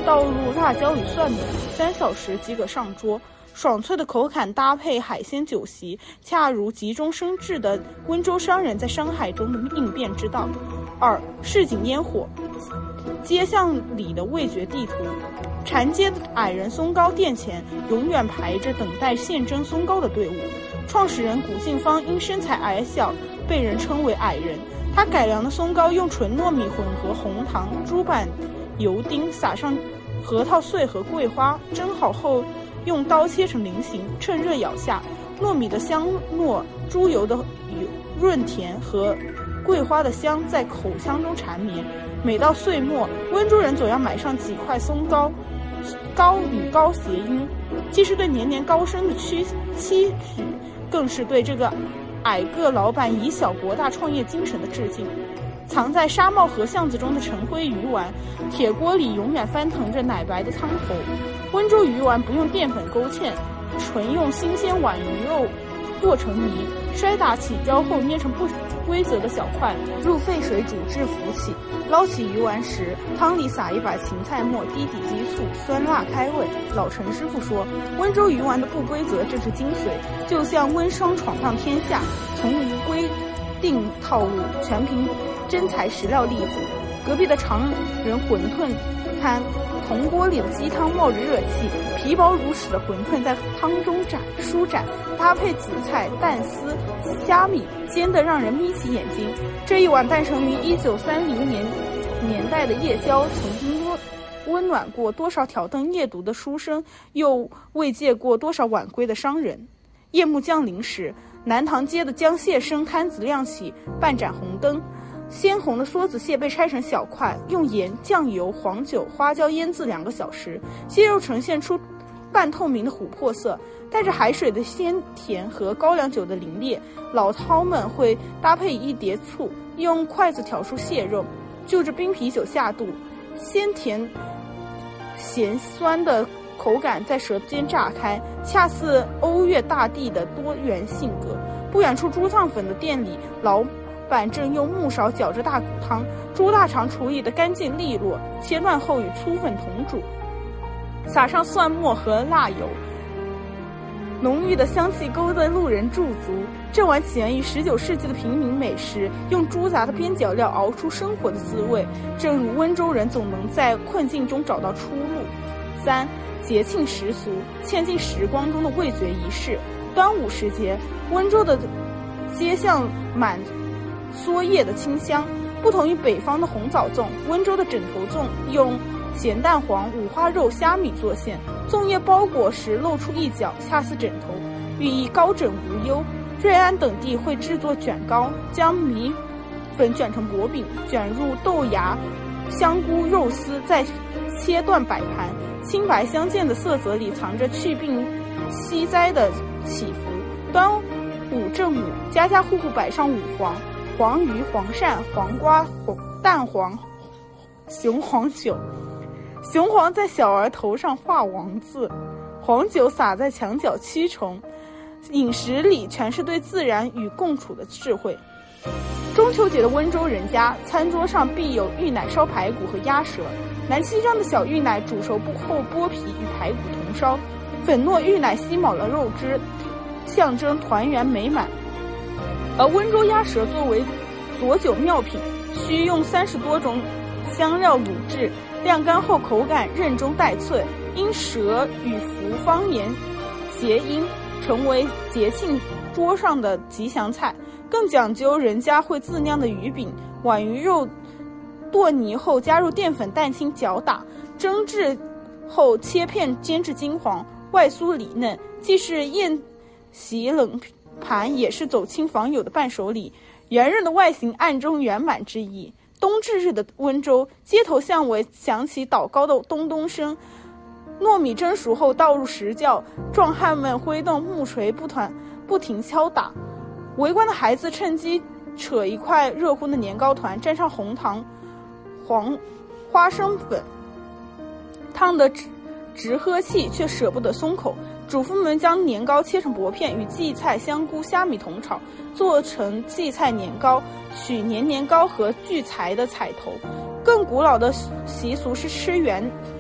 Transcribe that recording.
倒入辣椒与蒜米，3小时即可上桌。爽脆的口感搭配海鲜酒席，恰如急中生智的温州商人在商海中的应变之道。2. 市井烟火，街巷里的味觉地图。禅街的矮人松糕店前永远排着等待现蒸松糕的队伍。创始人古晋方因身材矮小被人称为矮人。他改良的松糕用纯糯米混合红糖、猪板油丁，撒上核桃碎和桂花，蒸好后用刀切成菱形，趁热咬下。糯米的香糯，猪油的润甜和桂花的香在口腔中缠绵。每到岁末，温州人总要买上几块松糕，高与高谐音，既是对年年高升的期许，更是对这个矮个老板以小博大创业精神的致敬。藏在沙帽河巷子中的陈辉鱼丸，铁锅里永远翻腾着奶白的汤头。温州鱼丸不用淀粉勾芡，纯用新鲜皖鱼肉剁成泥，摔打起胶后捏成不规则的小块，入沸水煮至浮起。捞起鱼丸时，汤里撒一把芹菜末，滴滴鸡醋，酸辣开胃。老陈师傅说，温州鱼丸的不规则正是精髓，就像温商闯荡天下，从无规定套路，全凭真材实料立足。隔壁的常人馄饨摊，铜锅里的鸡汤冒着热气，皮薄如屎的馄饨在汤中舒展，搭配紫菜、蛋丝、虾米，煎得让人眯起眼睛。这一碗诞生于1930年代的夜宵，曾经温暖过多少挑灯夜读的书生，又慰藉过多少晚归的商人。夜幕降临时，南塘街的江蟹生摊子亮起半盏红灯，鲜红的梭子蟹被拆成小块，用盐、酱油、黄酒、花椒腌制2个小时，蟹肉呈现出半透明的琥珀色，带着海水的鲜甜和高粱酒的凛冽。老饕们会搭配一碟醋，用筷子挑出蟹肉，就着冰啤酒下肚，鲜甜咸酸的口感在舌尖炸开，恰似欧越大地的多元性格。不远处猪脏粉的店里，老板正用木勺搅着大骨汤，猪大肠处理得干净利落，切断后与粗粉同煮，撒上蒜末和辣油，浓郁的香气勾得路人驻足。这碗起源于19世纪的平民美食，用猪杂的边角料熬出生活的滋味，正如温州人总能在困境中找到出路。3. 节庆习俗，嵌进时光中的味觉仪式。端午时节，温州的街巷满蓑叶的清香，不同于北方的红枣粽，温州的枕头粽用咸蛋黄、五花肉、虾米做馅，粽叶包裹时露出一角，恰似枕头，寓意高枕无忧。瑞安等地会制作卷糕，将米粉卷成薄饼，卷入豆芽、香菇、肉丝，再切断摆盘。清白相间的色泽里藏着祛病息灾的祈福。端午正午，家家户户摆上五黄：黄鱼、黄鳝、黄瓜、蛋黄、雄黄酒。雄黄在小儿头上画王字，黄酒洒在墙角七重。饮食里全是对自然与共处的智慧。中秋节的温州人家，餐桌上必有芋奶烧排骨和鸭舌。南七张的小芋奶煮熟后剥皮，与排骨同烧，粉糯芋奶吸满了肉汁，象征团圆美满。而温州鸭舌作为佐酒妙品，需用30多种香料卤制，晾干后口感韧中带脆，因舌与福方言谐音，成为节庆桌上的吉祥菜。更讲究人家会自酿的鱼饼，皖鱼肉剁泥后加入淀粉蛋清搅打，蒸制后切片煎至金黄，外酥里嫩，既是宴席冷盘，也是走亲访友的伴手礼。圆润的外形暗中圆满之意。冬至日的温州，街头巷尾响起祷告的咚咚声，糯米蒸熟后倒入石窖，壮汉们挥动木锤不停敲打。围观的孩子趁机扯一块热乎的年糕团，沾上红糖、花生粉，烫得直喝气，却舍不得松口。主妇们将年糕切成薄片，与荠菜、香菇、虾米同炒，做成荠菜年糕，取年糕和聚财的彩头。更古老的习俗是吃圆